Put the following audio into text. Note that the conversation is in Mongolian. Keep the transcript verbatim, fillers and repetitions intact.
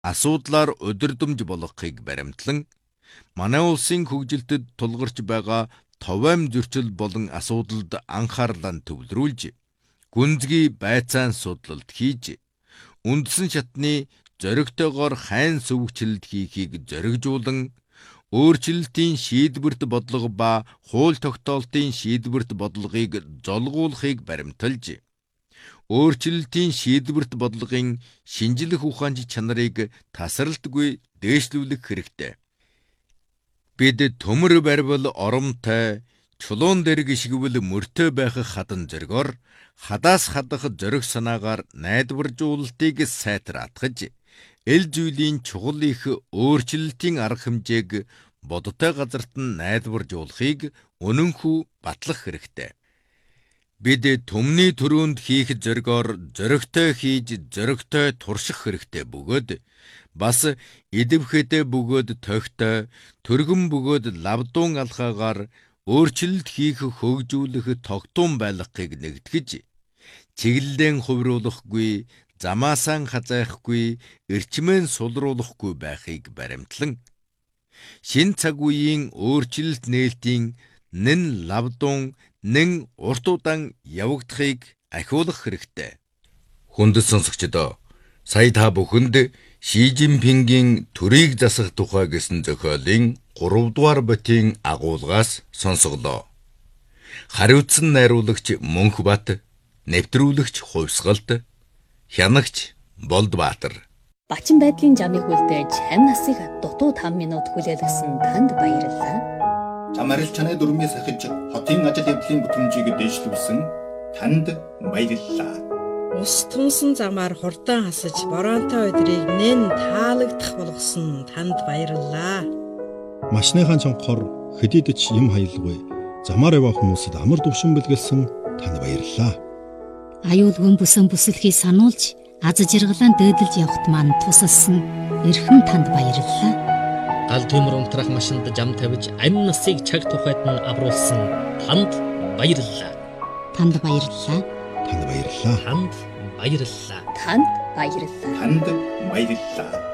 асуудлаар удирдамж болгохыг баримтлан манай улсын хөгжилтэд тулгарч байгаа товаам зөрчил болон асуудалд анхаарлаа төвлөрүүлж, гүнзгий байцаан судлалт хийж, үндсэн шатны зоригтойгоор хайн сүвгчлэлт хийхийг зоригжуулан, өөрчлөлтийн шийдвэрт бодлого ба хууль тогтоолтын шийдвэрт бодлогыг золгуулахыг баримталж, өөрчлөлтийн шийдвэрт бодлогын шинжлэх ухаанч чанарыг тасралтгүй дээшлүүлэх хэрэгтэй. Бид төмөр баривал оромтой, чулуун дээр гიშгвэл мөртөө байх хадан зоргоор хадаас хадах зориг санаагаар найдваржуулалтыг сайтраатгаж, эл зүйлийн чухал их өөрчлөлтийн арга хэмжээг бодтой газарт нь найдваржуулахыг үнэнхүү батлах хэрэгтэй. Бид төмний төрөнд хийх зоргоор зоригтой хийж, зоригтой турших хэрэгтэй бөгөөд бас идэвхтэй бөгөөд тохтой, төргөн бөгөөд лавдуун алхаагаар өөрчлөлт хийх хөгжүүлэх тогтун байлгахыг нэгтгэж, чиглэлэн хувируулахгүй, замаасаа хазайхгүй, эрчмэн сулруулахгүй байхыг баримтлан, шин цаг үеийн өөрчлөлт нээлтийн нэн лавдуун, нэн урт удаан явагдахыг ахиулах хэрэгтэй. Хүндэт сонсогчдоо, сая та бүхэнд Ши Жинпингийн төрийг засах тухай гэсэн зохиолын гурав дугаар битийн агуулгаас сонсголоо. Хариуцсан найруулагч Мөнхбат, нэвтрүүлэгч Хувьсгалт, хянагч Болдбаатар. Бачин байдлын жамыг үлдээж хань насыг дутуу таван минут хүлээлгэсэн танд баярлалаа. Чам арил чанай дүрмээ сахиж хотын ажил явдлын бүтээмжийг дэвшлүүлсэн танд баярлалаа. Ус тунсан замаар хурдан хасаж бороонтой өдрийг нэн таалагдах болгосон танд баярлалаа. Машныхаа чонхоор хэдийдэж юм хаялгүй замаар явах хүмүүсд амар төвшин бэлгэлсэн танд баярлалаа. Аюулгүй бүсэн бүсэлхий сануулж аз жаргалаан дээдэлж явахт маань тусалсан эрхэм танд баярлалаа. Гал төмөр унтрах машинд жам тавьж амь насыг чаг тухайд нь авруулсан танд баярлалаа. Танд баярлалаа. Танд баярлалаа. Танд баярлалаа. Танд баярлалаа. Танд баярлалаа.